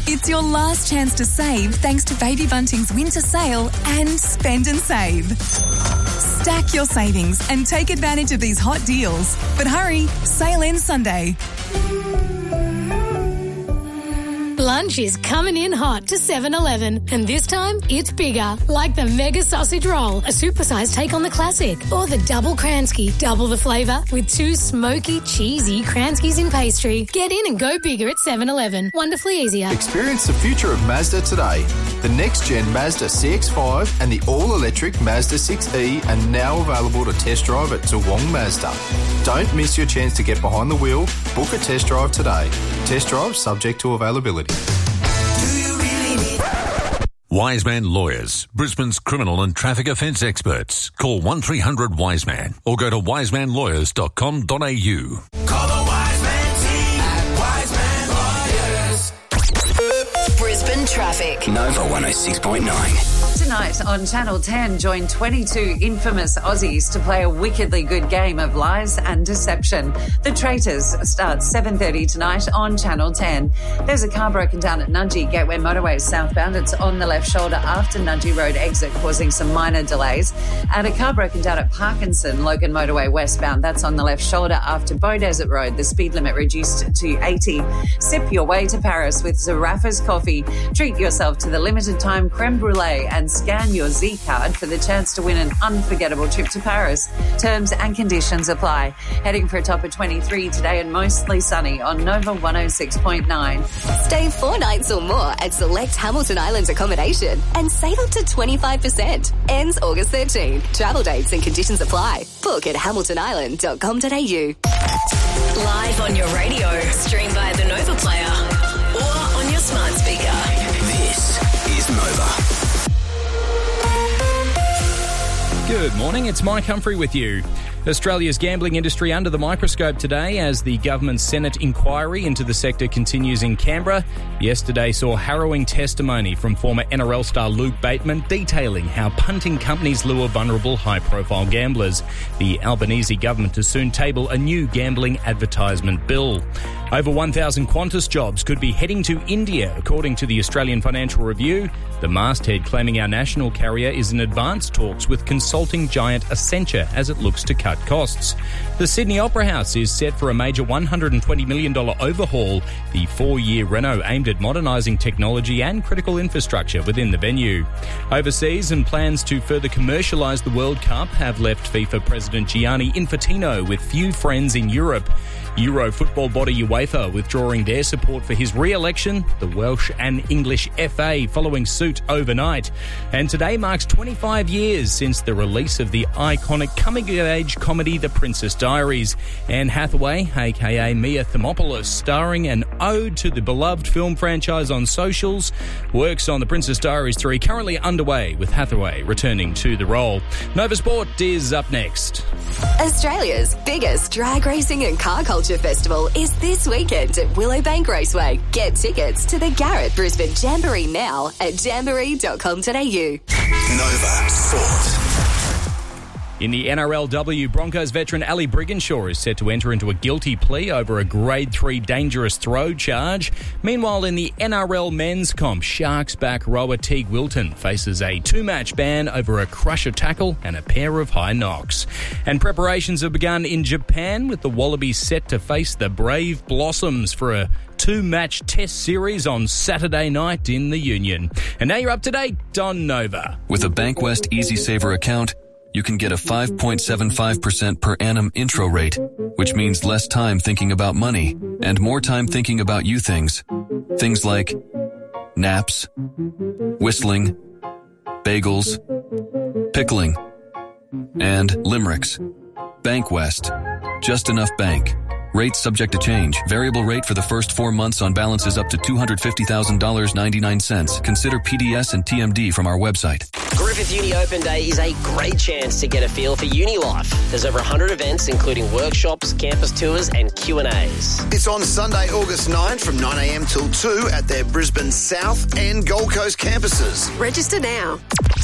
It's your last chance to save thanks to Baby Bunting's winter sale and spend and save. Stack your savings and take advantage of these hot deals. But hurry, sale ends Sunday. Lunch is coming in hot to 7-Eleven, and this time it's bigger, like the Mega Sausage Roll, a supersized take on the classic, or the Double Kransky, double the flavour with 2 smoky, cheesy Kranskys in pastry. Get in and go bigger at 7-Eleven. Wonderfully easier. Experience the future of Mazda today. The next-gen Mazda CX-5 and the all-electric Mazda 6e are now available to test drive at Toowong Mazda. Don't miss your chance to get behind the wheel. Book a test drive today. Test drive subject to availability. Wiseman Lawyers, Brisbane's criminal and traffic offence experts. Call 1300 Wiseman or go to wisemanlawyers.com.au. Call the Wiseman team at Wiseman Lawyers. Brisbane traffic. Nova 106.9. Tonight on Channel 10, join 22 infamous Aussies to play a wickedly good game of lies and deception. The Traitors starts 7:30 tonight on Channel 10. There's a car broken down at Nudgee Gateway Motorway southbound. It's on the left shoulder after Nudgee Road exit, causing some minor delays. And a car broken down at Parkinson Logan Motorway westbound. That's on the left shoulder after Beaudesert Road. The speed limit reduced to 80. Sip your way to Paris with Zaraffa's Coffee. Treat yourself to the limited time creme brulee and scan your Z card for the chance to win an unforgettable trip to Paris. Terms and conditions apply. Heading for a top of 23 today and mostly sunny on Nova 106.9. Stay 4 nights or more at select Hamilton Islands accommodation and save up to 25%. Ends August 13. Travel dates and conditions apply. Book at hamiltonisland.com.au. Live on your radio, stream via the Nova Player or on your smart speaker. This is Nova. Good morning, it's Mike Humphrey with you. Australia's gambling industry under the microscope today as the government's Senate inquiry into the sector continues in Canberra. Yesterday saw harrowing testimony from former NRL star Luke Bateman detailing how punting companies lure vulnerable high-profile gamblers. The Albanese government is soon table a new gambling advertisement bill. Over 1,000 Qantas jobs could be heading to India, according to the Australian Financial Review. The masthead claiming our national carrier is in advanced talks with consulting giant Accenture as it looks to cut costs. The Sydney Opera House is set for a major $120 million overhaul. The 4-year reno aimed at modernising technology and critical infrastructure within the venue. Overseas, and plans to further commercialise the World Cup have left FIFA President Gianni Infantino with few friends in Europe. Euro football body UEFA withdrawing their support for his re-election, the Welsh and English FA following suit overnight. And today marks 25 years since the release of the iconic coming-of-age comedy The Princess Diaries. Anne Hathaway, aka Mia Thermopolis, starring an ode to the beloved film franchise on socials. Works on The Princess Diaries 3 currently underway, with Hathaway returning to the role. Nova Sport is up next. Australia's biggest drag racing and car culture festival is this weekend at Willowbank Raceway. Get tickets to the Garrett Brisbane Jamboree now at jamboree.com.au. Nova Sport. In the NRLW, Broncos veteran Ali Brigginshaw is set to enter into a guilty plea over a Grade 3 dangerous throw charge. Meanwhile, in the NRL men's comp, Sharks back rower Teague Wilton faces a 2-match ban over a crusher tackle and a pair of high knocks. And preparations have begun in Japan, with the Wallabies set to face the Brave Blossoms for a 2-match test series on Saturday night in the Union. And now you're up to date on Nova. With a Bankwest EasySaver account, you can get a 5.75% per annum intro rate, which means less time thinking about money and more time thinking about you things. Things like naps, whistling, bagels, pickling, and limericks. Bankwest. Just enough bank. Rates subject to change. Variable rate for the first 4 months on balances up to $250,000.99. Consider PDS and TMD from our website. Griffith Uni Open Day is a great chance to get a feel for uni life. There's over 100 events, including workshops, campus tours and Q&As. It's on Sunday, August 9 from 9am till 2 at their Brisbane South and Gold Coast campuses. Register now.